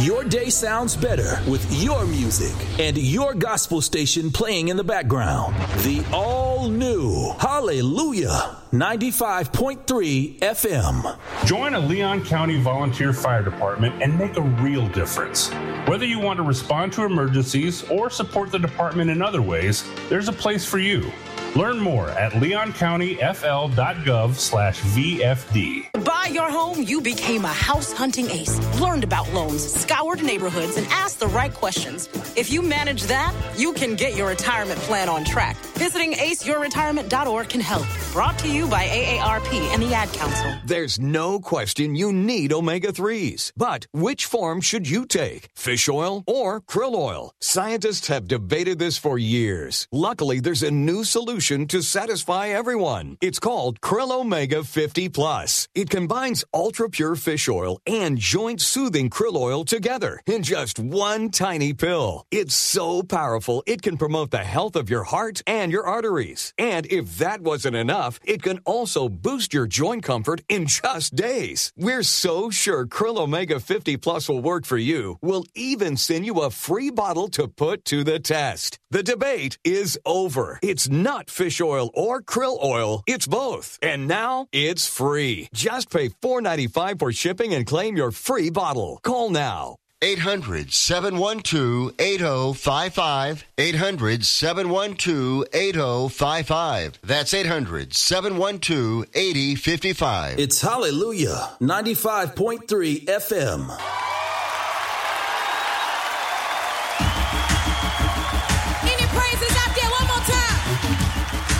Your day sounds better with your music and your gospel station playing in the background. The all-new Hallelujah 95.3 FM. Join a Leon County Volunteer Fire Department and make a real difference. Whether you want to respond to emergencies or support the department in other ways, there's a place for you. Learn more at leoncountyfl.gov/VFD. To buy your home, you became a house hunting ace, learned about loans, scoured neighborhoods, and asked the right questions. If you manage that, you can get your retirement plan on track. Visiting aceyourretirement.org can help. Brought to you by AARP and the Ad Council. There's no question you need omega-3s. But which form should you take? Fish oil or krill oil? Scientists have debated this for years. Luckily, there's a new solution to satisfy everyone. It's called Krill Omega 50 Plus. It combines ultra-pure fish oil and joint-soothing krill oil together in just one tiny pill. It's so powerful, it can promote the health of your heart and your arteries. And if that wasn't enough, it can also boost your joint comfort in just days. We're so sure Krill Omega 50 Plus will work for you. We'll even send you a free bottle to put to the test. The debate is over. It's not fish oil or krill oil. It's both. And now it's free. Just pay $4.95 for shipping and claim your free bottle. Call now. 800-712-8055. 800-712-8055. That's 800-712-8055. It's Hallelujah 95.3 FM.